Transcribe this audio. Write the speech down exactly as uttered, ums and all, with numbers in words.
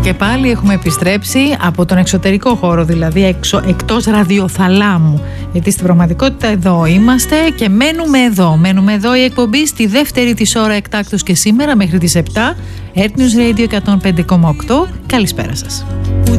Και πάλι έχουμε επιστρέψει από τον εξωτερικό χώρο, δηλαδή εξω, εκτός ραδιοθαλάμου. Γιατί στην πραγματικότητα εδώ είμαστε και μένουμε εδώ. Μένουμε εδώ η εκπομπή στη δεύτερη της ώρα εκτάκτως και σήμερα μέχρι τις επτά. Earth News Radio εκατόν πέντε κόμμα οκτώ. Καλησπέρα σας.